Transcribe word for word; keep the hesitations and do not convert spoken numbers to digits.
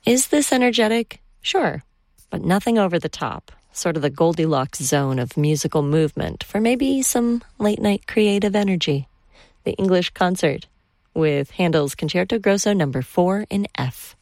Is this energetic? Sure, but nothing over the top. Sort of the Goldilocks zone of musical movement for maybe some late-night creative energy. The English Concert with Handel's Concerto Grosso number four in F.